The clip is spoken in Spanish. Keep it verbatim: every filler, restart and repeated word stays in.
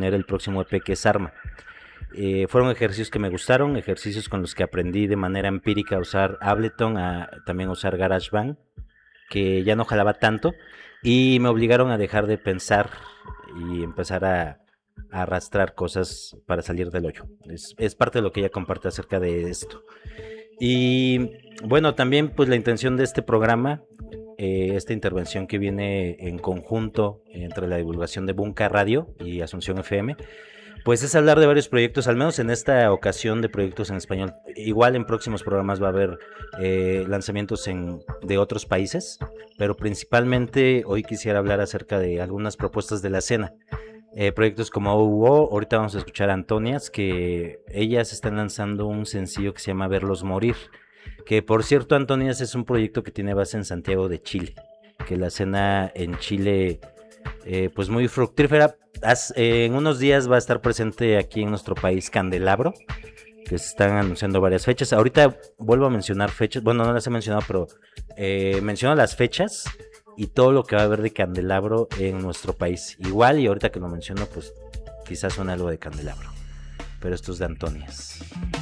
componer el próximo E P que es Arma. Eh, fueron ejercicios que me gustaron, ejercicios con los que aprendí de manera empírica a usar Ableton, a también a usar GarageBand, que ya no jalaba tanto, y me obligaron a dejar de pensar y empezar a, a arrastrar cosas para salir del hoyo. Es, es parte de lo que ella comparte acerca de esto. Y bueno, también pues la intención de este programa, eh, esta intervención que viene en conjunto entre la divulgación de Bunka Radio y Asunción F M, pues es hablar de varios proyectos, al menos en esta ocasión de proyectos en español. Igual en próximos programas va a haber eh, lanzamientos en, de otros países, pero principalmente hoy quisiera hablar acerca de algunas propuestas de la escena. Eh, proyectos como O U O, ahorita vamos a escuchar a Antonias, que ellas están lanzando un sencillo que se llama Verlos Morir, que por cierto, Antonias es un proyecto que tiene base en Santiago de Chile, que la escena en Chile... Eh, pues muy fructífera. As, eh, en unos días va a estar presente aquí en nuestro país Candelabro, que se están anunciando varias fechas. Ahorita vuelvo a mencionar fechas, bueno, no las he mencionado, pero eh, menciono las fechas y todo lo que va a haber de Candelabro en nuestro país. Igual, y ahorita que lo menciono, pues quizás suena algo de Candelabro, pero esto es de Antonias.